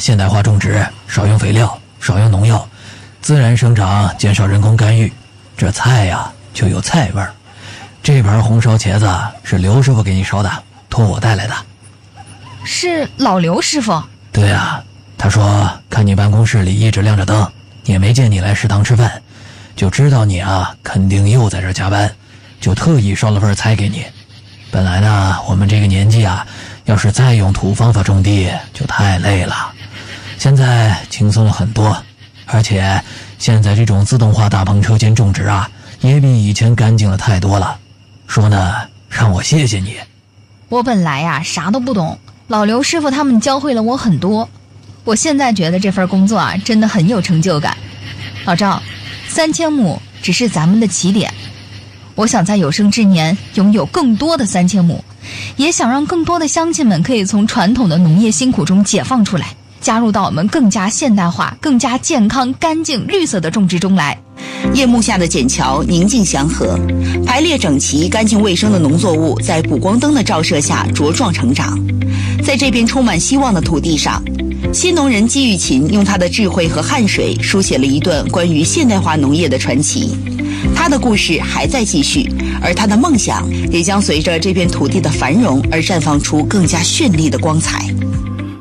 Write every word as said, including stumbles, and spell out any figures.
现代化种植，少用肥料，少用农药，自然生长，减少人工干预，这菜呀就有菜味儿。这盘红烧茄子是刘师傅给你烧的，托我带来的。 是老刘师傅？ 对啊，他说看你办公室里一直亮着灯，也没见你来食堂吃饭，就知道你啊肯定又在这加班，就特意烧了份菜给你。本来呢，我们这个年纪啊，要是再用土方法种地就太累了，现在轻松了很多，而且现在这种自动化大棚车间种植啊，也比以前干净了太多了。说呢，让我谢谢你。 我本来呀啥都不懂，老刘师傅他们教会了我很多。我现在觉得这份工作啊真的很有成就感。老赵，三千亩只是咱们的起点，我想在有生之年拥有更多的三千亩，也想让更多的乡亲们可以从传统的农业辛苦中解放出来，加入到我们更加现代化、更加健康、干净、绿色的种植中来。 夜幕下的笕桥宁静祥和，排列整齐、干净卫生的农作物在补光灯的照射下茁壮成长。在这片充满希望的土地上，新农人季玉琴用他的智慧和汗水书写了一段关于现代化农业的传奇。他的故事还在继续，而他的梦想也将随着这片土地的繁荣而绽放出更加绚丽的光彩。